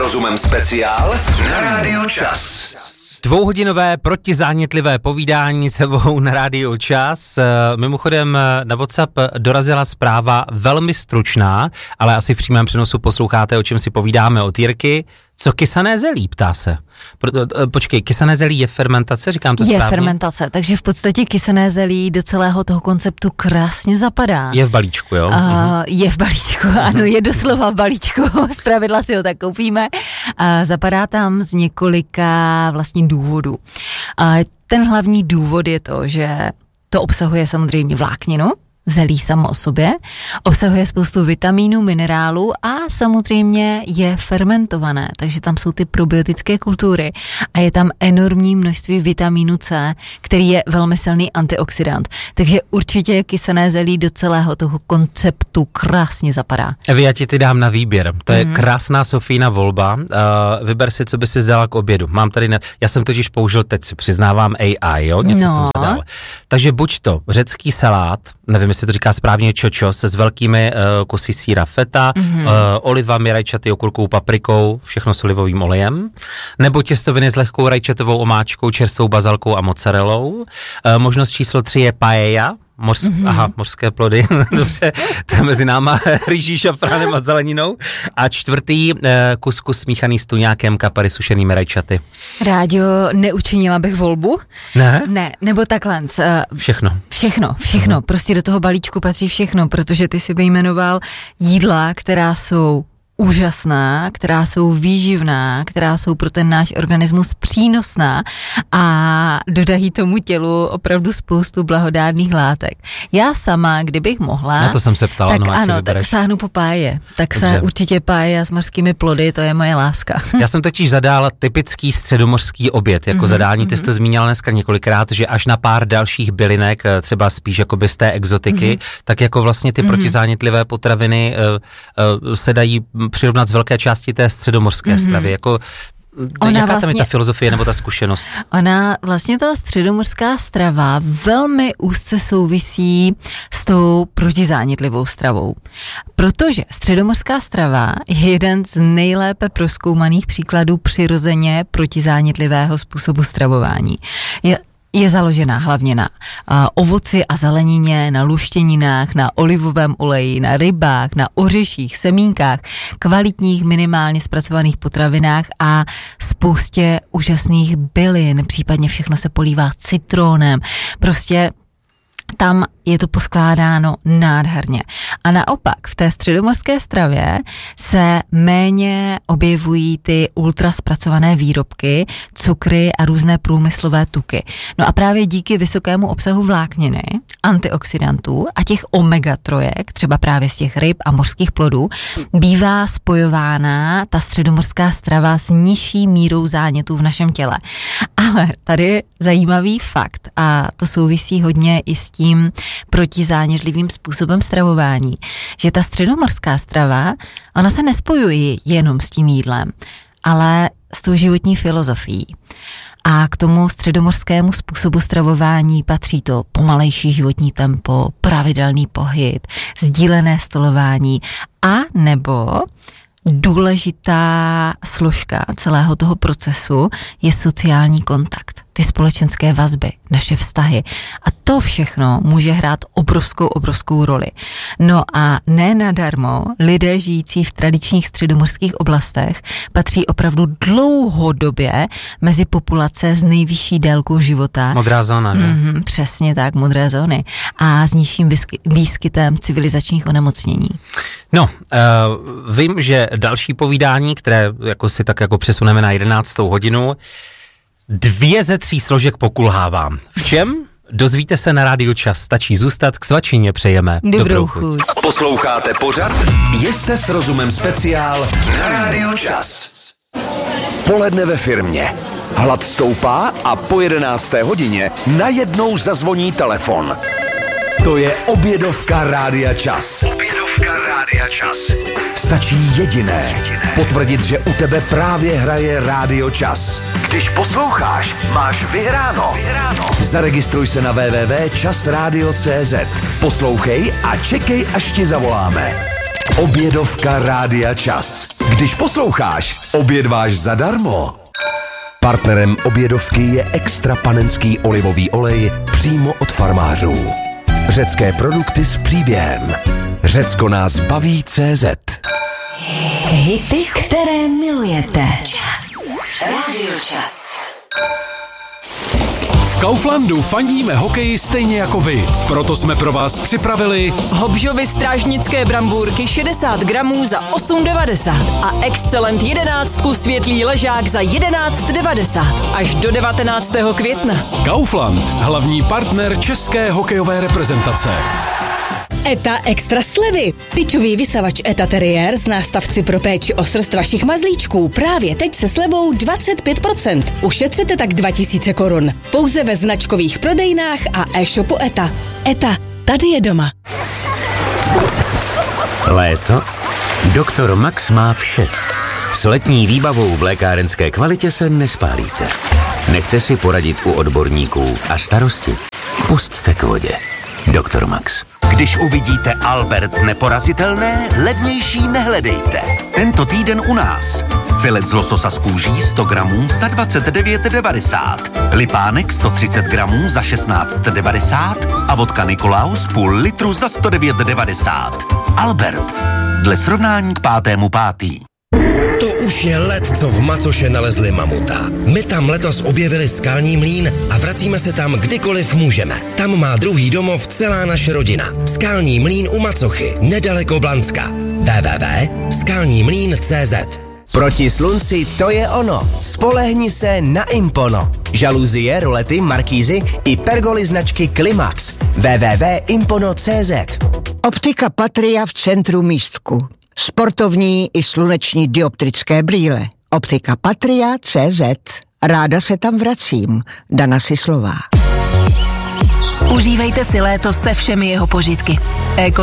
Rozumem speciál na Rádiu Čas. Dvouhodinové protizánětlivé povídání sebou na Rádiu Čas. Mimochodem na WhatsApp dorazila zpráva velmi stručná, ale asi v přímém přenosu posloucháte, o čem si povídáme od Jirky. Co kysané zelí, ptá se. Počkej, kysané zelí je fermentace, říkám to správně? Je fermentace, takže v podstatě kysané zelí do celého toho konceptu krásně zapadá. Je v balíčku, jo? Je v balíčku, ano, je doslova v balíčku, zpravidla si ho tak koupíme. Zapadá tam z několika vlastně důvodů. Ten hlavní důvod je to, že to obsahuje samozřejmě vlákninu, zelí samo o sobě, obsahuje spoustu vitamínů, minerálů a samozřejmě je fermentované, takže tam jsou ty probiotické kultury a je tam enormní množství vitamínu C, který je velmi silný antioxidant, takže určitě kysané zelí do celého toho konceptu krásně zapadá. Evi, já ti ty dám na výběr, to je krásná Sofína volba, vyber si, co by si zdala k obědu. Mám tady, já jsem totiž použil, teď si přiznávám AI, jo, něco jsem zadal. Takže buď to řecký salát, nevím, jestli to říká správně čočo, se s velkými kusy sýra feta, olivami, rajčaty, okurkou, paprikou, všechno s olivovým olejem, nebo těstoviny s lehkou rajčatovou omáčkou, čerstvou bazalkou a mozzarellou. Možnost číslo 3 je paella, mořské plody, dobře, to je mezi náma rýží, šafránem a zeleninou. A 4. kuskus smíchaný s tuňákem, kapary, sušenými rajčaty. Rádio, neučinila bych volbu? Ne? Ne, nebo takhle. Všechno. Prostě do toho balíčku patří všechno, protože ty si vyjmenoval jídla, která jsou úžasná, která jsou výživná, která jsou pro ten náš organismus přínosná a dodají tomu tělu opravdu spoustu blahodárných látek. Já sama, kdybych mohla, na to jsem se ptala, tak sáhnu po páje. Tak se určitě páje s mořskými plody, to je moje láska. Já jsem totiž zadala typický středomořský oběd, jako zadání, ty jsi to zmínila dneska několikrát, že až na pár dalších bylinek, třeba spíš jakoby z té exotiky, tak jako vlastně ty protizánětlivé potraviny se dají přirovnat z velké části té středomořské stravy, jako jaká tam je ta filozofie nebo ta zkušenost? Ona vlastně ta středomořská strava velmi úzce souvisí s tou protizánětlivou stravou. Protože středomořská strava je jeden z nejlépe prozkoumaných příkladů přirozeně protizánětlivého způsobu stravování. Je založená hlavně na ovoci a zelenině, na luštěninách, na olivovém oleji, na rybách, na ořeších, semínkách, kvalitních minimálně zpracovaných potravinách a spoustě úžasných bylin, případně všechno se polívá citronem. Prostě tam je to poskládáno nádherně. A naopak v té středomořské stravě se méně objevují ty ultraspracované výrobky, cukry a různé průmyslové tuky. No a právě díky vysokému obsahu vlákniny, antioxidantů a těch omega-3, třeba právě z těch ryb a mořských plodů, bývá spojována ta středomořská strava s nižší mírou zánětů v našem těle. Ale tady je zajímavý fakt a to souvisí hodně i s tím protizánětlivým způsobem stravování, že ta středomořská strava, ona se nespojuje jenom s tím jídlem, ale s tou životní filozofií. A k tomu středomořskému způsobu stravování patří to pomalejší životní tempo, pravidelný pohyb, sdílené stolování a nebo důležitá složka celého toho procesu je sociální kontakt, ty společenské vazby, naše vztahy. A to všechno může hrát obrovskou roli. No a ne nadarmo lidé žijící v tradičních středomořských oblastech patří opravdu dlouhodobě mezi populace s nejvyšší délkou života. Modrá zóna, ne? Přesně tak, modré zóny. A s nižším výskytem civilizačních onemocnění. No, vím, že další povídání, které jako si tak jako přesuneme na 11. hodinu, 2 ze 3 složek pokulhávám. V čem? Dozvíte se na Rádiu Čas. Stačí zůstat, k svačině přejeme. Dobrou chuť. Posloucháte pořad Jste s rozumem speciál na Rádiu Čas. Poledne ve firmě. Hlad stoupá a po 11. hodině najednou zazvoní telefon. To je obědovka Rádia Čas. Stačí jediné. Potvrdit, že u tebe právě hraje Rádio Čas. Když posloucháš, máš vyhráno. Zaregistruj se na www.časradio.cz. Poslouchej a čekej, až ti zavoláme. Obědovka Rádia Čas. Když posloucháš, Oběd váš zadarmo. Partnerem obědovky je extra panenský olivový olej přímo od farmářů. Řecké produkty s příběhem. Řecko nás baví CZ. Hity, které milujete. Radio Čas. V Kauflandu fandíme hokeji stejně jako vy. Proto jsme pro vás připravili Hobžovy strážnické brambůrky 60 gramů za 8,90 a Excellent 11 světlý ležák za 11,90 až do 19. května. Kaufland, hlavní partner české hokejové reprezentace. ETA extra slevy. Tyčový vysavač ETA Terrier z nástavci pro péči o srst vašich mazlíčků právě teď se slevou 25%. Ušetřete tak 2000 korun. Pouze ve značkových prodejnách a e-shopu ETA. ETA, tady je doma. Léto? Doktor Max má vše. S letní výbavou v lékárenské kvalitě se nespálíte. Nechte si poradit u odborníků a starosti pusťte k vodě. Doktor Max. Když uvidíte Albert neporazitelné, levnější nehledejte. Tento týden u nás. Filet z lososa z kůží 100 gramů za 29,90. Lipánek 130 gramů za 16,90 a vodka Nikolaus půl litru za 109,90. Albert. Dle srovnání k 5.5. To už je let, co v Macoše nalezli mamuta. My tam letos objevili skalní mlýn a vracíme se tam kdykoliv můžeme. Tam má druhý domov celá naše rodina. Skalní mlýn u Macochy, nedaleko Blanska. www.skalnimlyn.cz. Proti slunci to je ono. Spolehni se na Impono. Žaluzie, rolety, markízy i pergoly značky Klimax. www.impono.cz. Optika Patria v centru Místku. Sportovní i sluneční dioptrické brýle. Optika Patria.cz. Ráda se tam vracím. Dana Sislová. Užívejte si léto se všemi jeho požitky.